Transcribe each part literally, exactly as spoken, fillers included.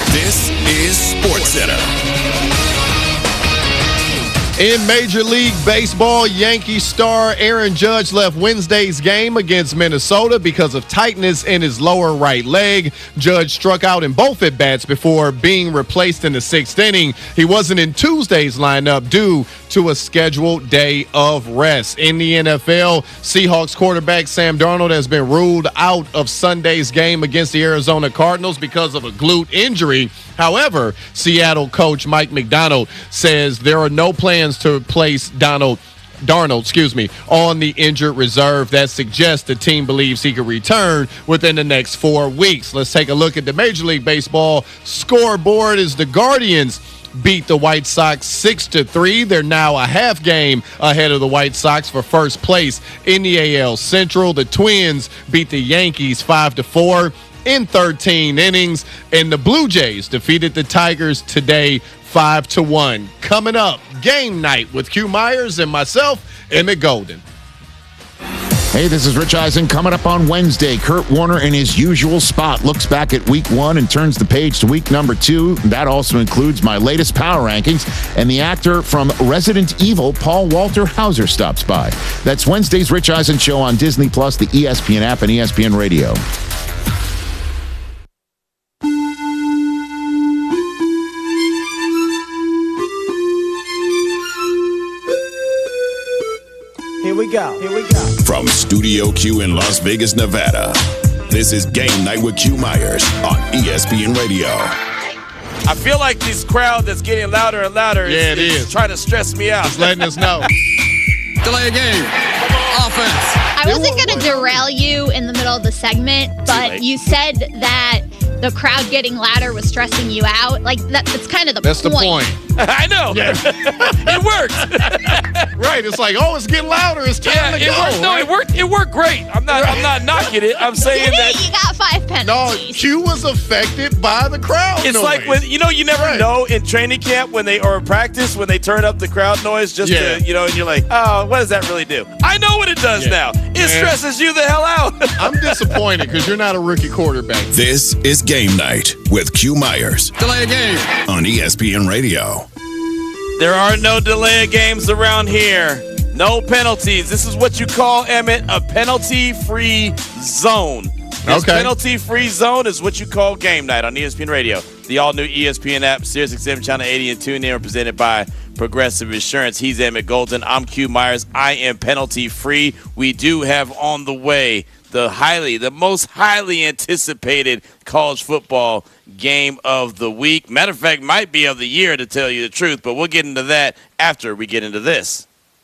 This is SportsCenter. In Major League Baseball, Yankee star Aaron Judge left Wednesday's game against Minnesota because of tightness in his lower right leg. Judge struck out in both at-bats before being replaced in the sixth inning. He wasn't in Tuesday's lineup due to a scheduled day of rest. In the N F L, Seahawks quarterback Sam Darnold has been ruled out of Sunday's game against the Arizona Cardinals because of a glute injury. However, Seattle coach Mike Macdonald says there are no plans to place Donald Darnold, excuse me, on the injured reserve. That suggests the team believes he could return within the next four weeks. Let's take a look at the Major League Baseball scoreboard as the Guardians beat the White Sox six to three. They're now a half game ahead of the White Sox for first place in the A L Central. The Twins beat the Yankees five to four in thirteen innings, and the Blue Jays defeated the Tigers today five to one. Coming up, game night with Q Myers and myself, Emmett Golden. Hey, this is Rich Eisen. Coming up on Wednesday, Kurt Warner in his usual spot looks back at week one and turns the page to week number two. That also includes my latest power rankings, and the actor from Resident Evil, Paul Walter Hauser, stops by. That's Wednesday's Rich Eisen Show on Disney Plus, the E S P N app, and E S P N Radio. Here we go. Here we go. From Studio Q in Las Vegas, Nevada, this is Game Night with Q Myers on E S P N Radio. I feel like this crowd that's getting louder and louder is, yeah, it is, is. trying to stress me out. It's letting us know. Delay a game. Offense. I wasn't going to derail you in the middle of the segment, but you said that the crowd getting louder was stressing you out. Like, that, that's kind of the That's point. the point. I know. Yeah. It worked. Right. It's like, oh, it's getting louder. It's time Yeah, to it go. worked. No, it worked. It worked great. I'm not. I'm not knocking it. I'm saying Did that it? You got five No, penalties. Q was affected by the crowd it's noise. like when you know you never Right. know in training camp when they or in practice when they turn up the crowd noise just Yeah. to you know and you're like, oh, what does that really do? I know what it does Yeah. now. It Yeah. stresses you the hell out. I'm disappointed because you're not a rookie quarterback. This is Game Night with Q Myers Delay a game. on E S P N Radio. There are no delay of games around here. No penalties. This is what you call, Emmett, a penalty-free zone. This Okay. penalty-free zone is what you call Game Night on E S P N Radio. The all-new E S P N app, Sirius X M Channel eighty and TuneIn, are presented by Progressive Insurance. He's Emmett Golden. I'm Q Myers. I am penalty-free. We do have on the way the highly, the most highly anticipated college football game of the week. Matter of fact, might be of the year, to tell you the truth, but we'll get into that after we get into this.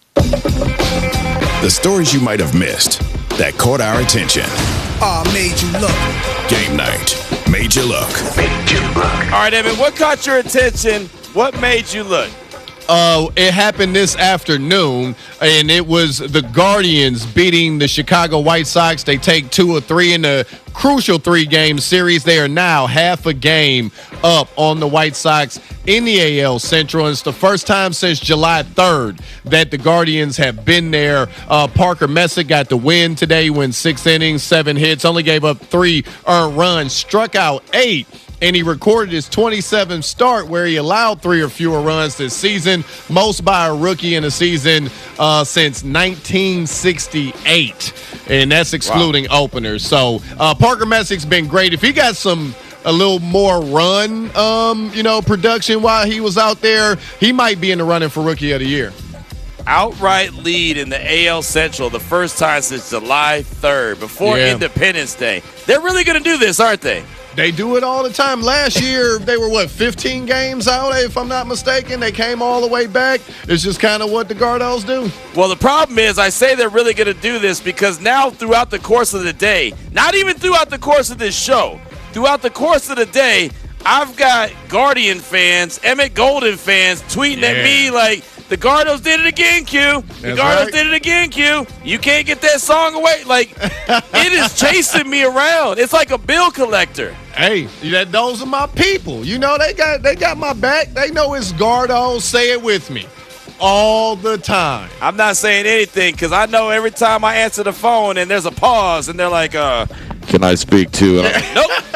The stories you might have missed that caught our attention. Aw, made you look. Game Night made you look. All right, Evan, what caught your attention? What made you look? Uh, it happened this afternoon, and it was the Guardians beating the Chicago White Sox. They take two or three in the crucial three-game series. They are now half a game up on the White Sox in the A L Central. And it's the first time since July third that the Guardians have been there. Uh, Parker Messick got the win today, went six innings, seven hits, only gave up three earned runs, struck out eight. And he recorded his twenty-seventh start where he allowed three or fewer runs this season, most by a rookie in a season uh, since nineteen sixty-eight. And that's excluding wow. openers. So uh, Parker Messick's been great. If he got some a little more run, um, you know, production while he was out there, he might be in the running for Rookie of the Year. Outright lead in the A L Central, the first time since July third, before Yeah. Independence Day. They're really going to do this, aren't they? They do it all the time. Last year, they were, what, fifteen games out, if I'm not mistaken? They came all the way back. It's just kind of what the Gardos do. Well, the problem is I say they're really going to do this because now throughout the course of the day, not even throughout the course of this show, throughout the course of the day, I've got Guardian fans, Emmett Golden fans tweeting Yeah. at me like, the Gardos did it again, Q. The That's Gardos right. did it again, Q. You can't get that song away. Like, it is chasing me around. It's like a bill collector. Hey, that those are my people. You know, they got they got my back. They know it's Gardos. Say it with me. All the time. I'm not saying anything because I know every time I answer the phone and there's a pause and they're like, uh, can I speak to? And I'm like, nope,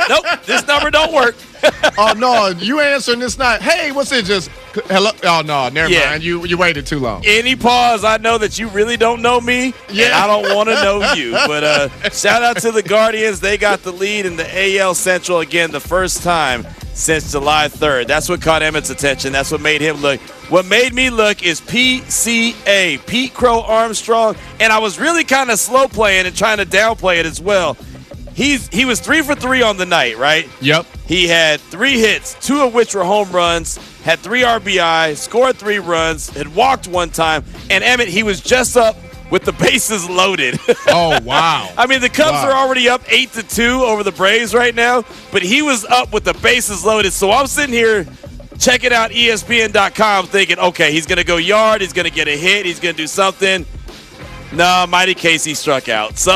nope, this number don't work. Oh, no, you answering this not, hey, what's it, just, hello? Oh, no, never Yeah. mind. You you waited too long. Any pause, I know that you really don't know me, Yeah. and I don't want to know you. But uh, shout out to the Guardians. They got the lead in the A L Central again the first time since July third. That's what caught Emmett's attention. That's what made him look. What made me look is P C A, Pete Crow Armstrong, and I was really kind of slow playing and trying to downplay it as well. He's He was three for three on the night, right? Yep. He had three hits, two of which were home runs, had three R B I, scored three runs, had walked one time, and Emmett, he was just up with the bases loaded. Oh, wow. I mean, the Cubs Wow. are already up eight to two over the Braves right now, but he was up with the bases loaded. So I'm sitting here checking out E S P N dot com thinking, okay, he's going to go yard, he's going to get a hit, he's going to do something. No, Mighty Casey struck out. So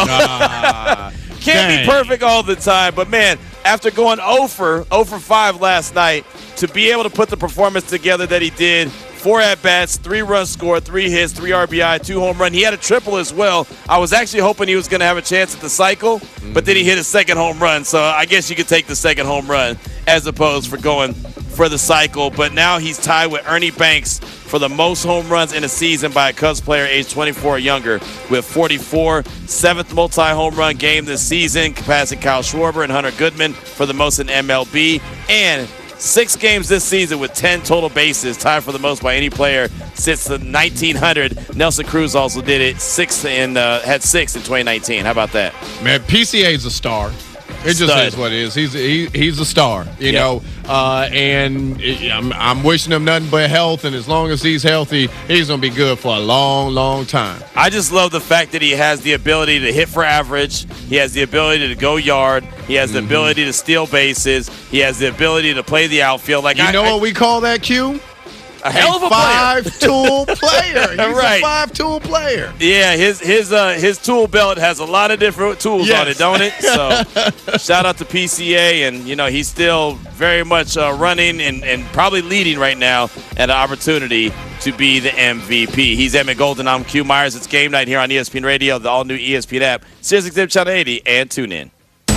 Ah, can't dang. be perfect all the time. But, man, after going oh for five last night, to be able to put the performance together that he did, four at-bats, three runs scored, three hits, three R B I, two home run. He had a triple as well. I was actually hoping he was going to have a chance at the cycle, but then he hit a second home run. So I guess you could take the second home run as opposed for going for the cycle. But now he's tied with Ernie Banks for the most home runs in a season by a Cubs player age twenty-four or younger with forty-four. Seventh multi-home run game this season, passing Kyle Schwarber and Hunter Goodman for the most in M L B. And six games this season with ten total bases, tied for the most by any player since the nineteen hundred. Nelson Cruz also did it. Six in uh, had six in twenty nineteen. How about that? Man, P C A is a star. It just Stud. is what it is. He's he, he's a star, you Yep. know. Uh, and it, I'm, I'm wishing him nothing but health. And as long as he's healthy, he's gonna be good for a long, long time. I just love the fact that he has the ability to hit for average. He has the ability to go yard. He has the Mm-hmm. ability to steal bases. He has the ability to play the outfield. Like You I, know I- what we call that, Q? a hell of a player. five-tool player. He's Right. a five-tool player. Yeah, his his uh, his tool belt has a lot of different tools Yes. on it, don't it? So shout out to P C A, and you know he's still very much uh, running and, and probably leading right now at an opportunity to be the M V P. He's Emmett Golden. I'm Q Myers. It's game night here on E S P N Radio, the all new E S P N app, Sirius X M Channel eighty, and tune in.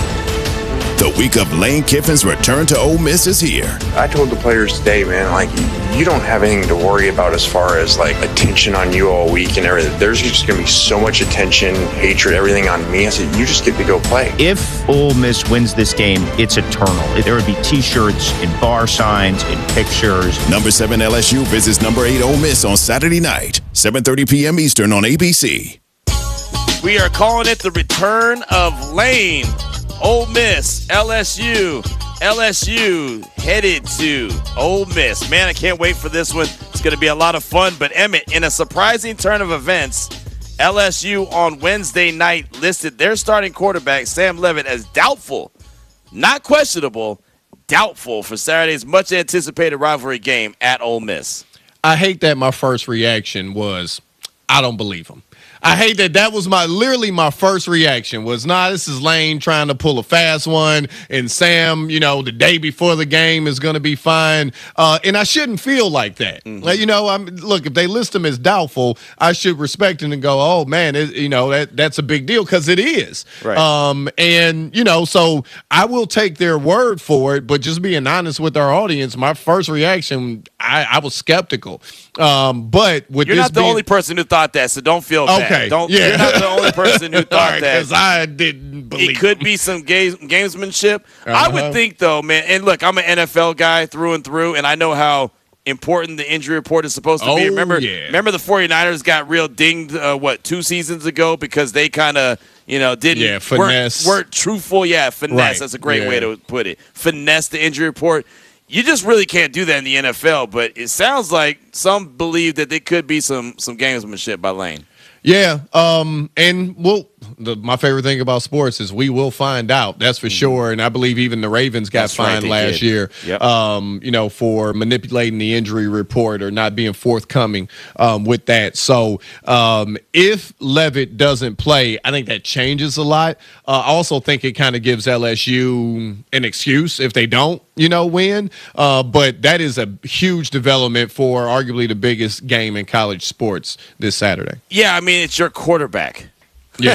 The week of Lane Kiffin's return to Ole Miss is here. I told the players today, man, like, you don't have anything to worry about as far as, like, attention on you all week and everything. There's just going to be so much attention, hatred, everything on me. I said, you just get to go play. If Ole Miss wins this game, it's eternal. There would be T-shirts and bar signs and pictures. Number seven L S U visits number eight Ole Miss on Saturday night, seven thirty p.m. Eastern on A B C. We are calling it the return of Lane. Ole Miss, L S U, L S U headed to Ole Miss. Man, I can't wait for this one. It's going to be a lot of fun. But Emmett, in a surprising turn of events, L S U on Wednesday night listed their starting quarterback, Sam Levitt, as doubtful, not questionable, doubtful for Saturday's much anticipated rivalry game at Ole Miss. I hate that my first reaction was, I don't believe him. I hate that that was my literally my first reaction was, nah, this is Lane trying to pull a fast one, and Sam, you know, the day before the game is going to be fine. Uh, and I shouldn't feel like that. Mm-hmm. Like, you know, I'm look, if they list him as doubtful, I should respect him and go, oh, man, it, you know, that that's a big deal because it is. Right. Um, and, you know, so I will take their word for it, but just being honest with our audience, my first reaction, I, I was skeptical. Um, but with You're this not the being, only person who thought that, so don't feel bad. Okay, Don't, yeah. You're not the only person who thought that. Because I didn't believe It could be some ga- gamesmanship. I Uh-huh. would think, though, man, and look, I'm an N F L guy through and through, and I know how important the injury report is supposed to be. Oh, Remember, yeah. remember the 49ers got real dinged, uh, what, two seasons ago because they kind of, you know, didn't Yeah, finesse. Weren't, weren't truthful. Yeah, finesse. Right, That's a great yeah. way to put it. Finesse the injury report. You just really can't do that in the N F L, but it sounds like some believe that there could be some some gamesmanship by Lane. Yeah, um, and well, the, my favorite thing about sports is we will find out. That's for sure. And I believe even the Ravens got That's right, fined they last did. year, Yep. um, you know, for manipulating the injury report or not being forthcoming um, with that. So um, if Levitt doesn't play, I think that changes a lot. Uh, I also think it kind of gives L S U an excuse if they don't, you know, win. Uh, but that is a huge development for arguably the biggest game in college sports this Saturday. Yeah, I mean, it's your quarterback. Yeah.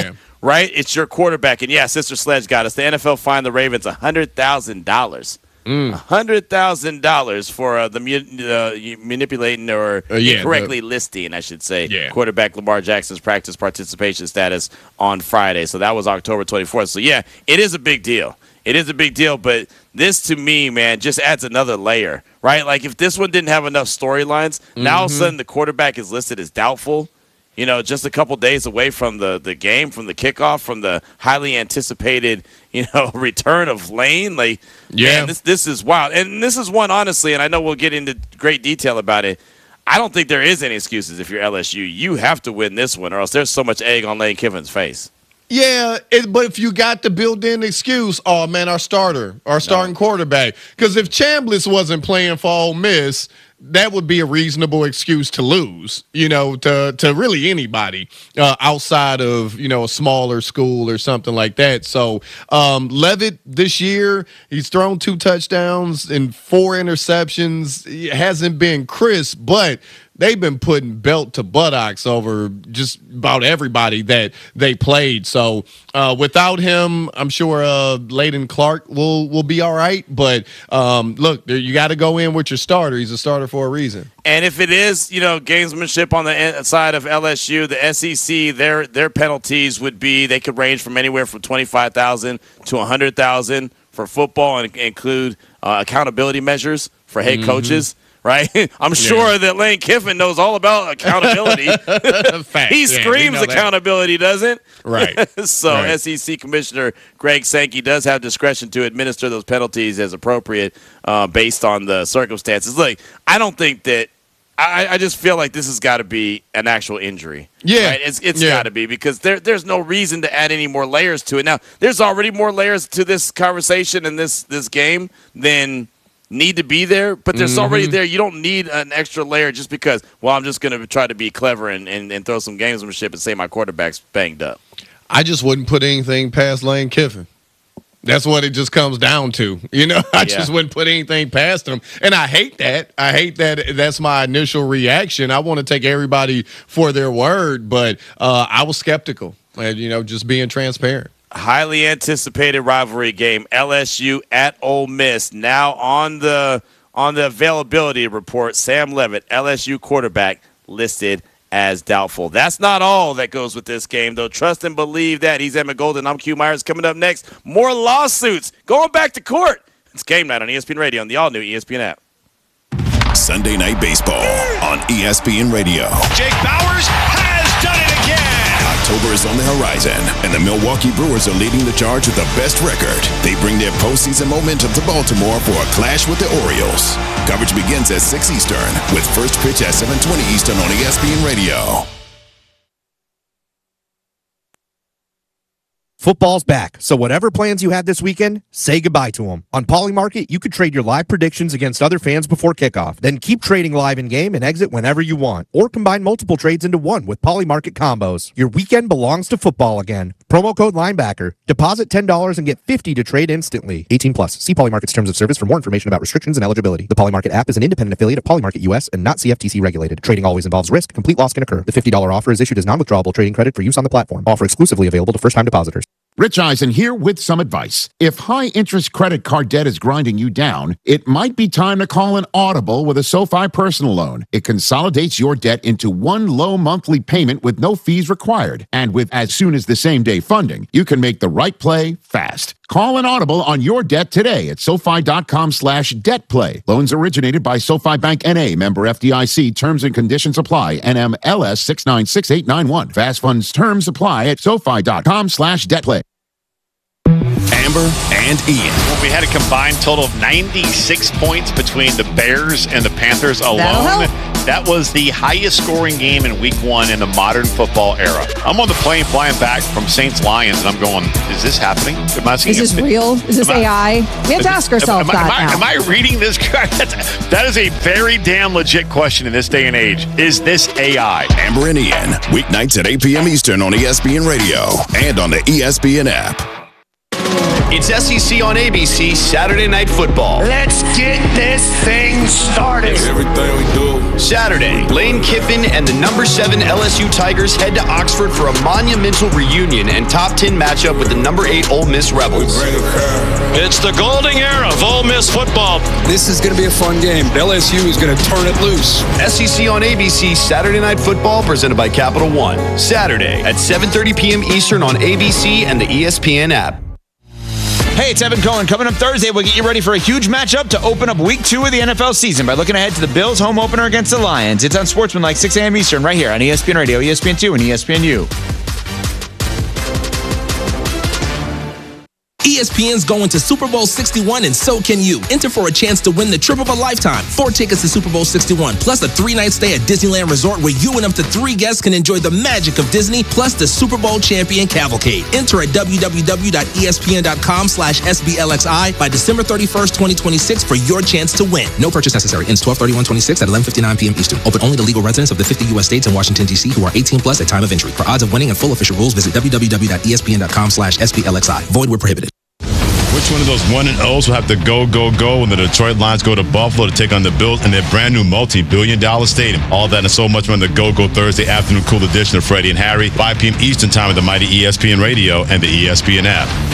right? It's your quarterback. And, yeah, Sister Sledge got us. The N F L fined the Ravens one hundred thousand dollars. Mm. one hundred thousand dollars for uh, the uh, manipulating or uh, yeah, incorrectly the, listing, I should say, yeah. quarterback Lamar Jackson's practice participation status on Friday. So that was October twenty-fourth. So, yeah, it is a big deal. It is a big deal, but this to me, man, just adds another layer, right? Like if this one didn't have enough storylines, mm-hmm. now all of a sudden the quarterback is listed as doubtful. You know, just a couple days away from the, the game, from the kickoff, from the highly anticipated, you know, return of Lane. Like, yeah, man, this this is wild. And this is one, honestly, and I know we'll get into great detail about it. I don't think there is any excuses if you're L S U. You have to win this one, or else there's so much egg on Lane Kiffin's face. Yeah, it, but if you got the built-in excuse, oh, man, our starter, our starting no. quarterback. Because if Chambliss wasn't playing for Ole Miss, that would be a reasonable excuse to lose, you know, to to really anybody uh, outside of, you know, a smaller school or something like that. So um, Levitt this year, he's thrown two touchdowns and four interceptions. It hasn't been crisp, but they've been putting belt to buttocks over just about everybody that they played. So uh, without him, I'm sure uh, Layden Clark will will be all right. But um, look, you got to go in with your starter. He's a starter for a reason. And if it is, you know, gamesmanship on the side of L S U, the S E C, their their penalties would be they could range from anywhere from twenty-five thousand dollars to one hundred thousand dollars for football and include uh, accountability measures for head mm-hmm. coaches. Right? I'm sure yeah. that Lane Kiffin knows all about accountability. he screams yeah, accountability, that. doesn't? Right. so right. S E C Commissioner Greg Sankey does have discretion to administer those penalties as appropriate uh, based on the circumstances. Look, I don't think that I, I just feel like this has got to be an actual injury. Yeah. Right? It's, it's yeah. got to be because there, there's no reason to add any more layers to it. Now, there's already more layers to this conversation and this this game than – need to be there, but there's mm-hmm. already there. You don't need an extra layer just because, well, I'm just going to try to be clever and, and, and throw some gamesmanship and say my quarterback's banged up. I just wouldn't put anything past Lane Kiffin. That's what it just comes down to. You know, I yeah. just wouldn't put anything past him. And I hate that. I hate that that's my initial reaction. I want to take everybody for their word, but uh, I was skeptical and, you know, just being transparent. Highly anticipated rivalry game, L S U at Ole Miss. Now on the on the availability report, Sam Levitt, L S U quarterback, listed as doubtful. That's not all that goes with this game, though. Trust and believe that. He's Emmett Golden. I'm Q Myers. Coming up next, more lawsuits going back to court. It's Game Night on E S P N Radio on the all-new E S P N app. Sunday Night Baseball on E S P N Radio. Jake Bauers has done it again. October is on the horizon, and the Milwaukee Brewers are leading the charge with the best record. They bring their postseason momentum to Baltimore for a clash with the Orioles. Coverage begins at six Eastern, with first pitch at seven twenty Eastern on E S P N Radio. Football's back, so whatever plans you had this weekend, say goodbye to them. On Polymarket, you could trade your live predictions against other fans before kickoff. Then keep trading live in-game and exit whenever you want. Or combine multiple trades into one with Polymarket combos. Your weekend belongs to football again. Promo code Linebacker. Deposit ten dollars and get fifty dollars to trade instantly. eighteen plus. See Polymarket's terms of service for more information about restrictions and eligibility. The Polymarket app is an independent affiliate of Polymarket U S and not C F T C regulated. Trading always involves risk. Complete loss can occur. The fifty dollars offer is issued as non-withdrawable trading credit for use on the platform. Offer exclusively available to first-time depositors. Rich Eisen here with some advice. If high-interest credit card debt is grinding you down, it might be time to call an Audible with a SoFi personal loan. It consolidates your debt into one low monthly payment with no fees required. And with as soon as the same day funding, you can make the right play fast. Call an Audible on your debt today at SoFi.com slash debt play. Loans originated by SoFi Bank N A, member F D I C. Terms and conditions apply. N M L S six nine six eight nine one. Fast funds terms apply at SoFi.com slash debt play. Amber and Ian. Well, we had a combined total of ninety-six points between the Bears and the Panthers alone. That was the highest scoring game in week one in the modern football era. I'm on the plane flying back from Saints Lions, and I'm going, is this happening? Am I is this real? Is this A I? We have to ask ourselves am, am, that am I, now. Am I reading this? That is a very damn legit question in this day and age. Is this A I? Amber and Ian, weeknights at eight p.m. Eastern on E S P N Radio and on the E S P N app. It's S E C on A B C Saturday Night Football. Let's get this thing started. Everything we do Saturday, Lane Kiffin and the number seven L S U Tigers head to Oxford for a monumental reunion and top ten matchup with the number eight Ole Miss Rebels. It's the golden era of Ole Miss football. This is going to be a fun game. L S U is going to turn it loose. S E C on A B C Saturday Night Football presented by Capital One. Saturday at seven thirty p.m. Eastern on A B C and the E S P N app. Hey, it's Evan Cohen. Coming up Thursday, we'll get you ready for a huge matchup to open up week two of the N F L season by looking ahead to the Bills' home opener against the Lions. It's on Sportsmanlike, six a.m. Eastern, right here on E S P N Radio, E S P N two, and E S P N U. E S P N's going to Super Bowl sixty-one, and so can you. Enter for a chance to win the trip of a lifetime. Four tickets to Super Bowl sixty-one, plus a three-night stay at Disneyland Resort where you and up to three guests can enjoy the magic of Disney, plus the Super Bowl champion cavalcade. Enter at www.espn.com slash SBLXI by December thirty-first, twenty twenty-six for your chance to win. No purchase necessary. Ends twelve thirty-one twenty-six at eleven fifty-nine p.m. Eastern. Open only to legal residents of the fifty U S states and Washington, D C who are eighteen plus at time of entry. For odds of winning and full official rules, visit www.espn.com slash SBLXI. Void where prohibited. Which one of those one and O's will have to go, go, go when the Detroit Lions go to Buffalo to take on the Bills in their brand new multi-billion dollar stadium? All that and so much more on the Go Go Thursday afternoon cool edition of Freddie and Harry, five p.m. Eastern time at the mighty E S P N Radio and the E S P N app.